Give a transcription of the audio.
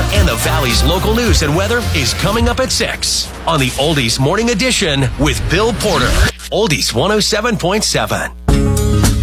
and the Valley's local news and weather is coming up at 6 on the Oldies Morning Edition with Bill Porter. Oldies 107.7.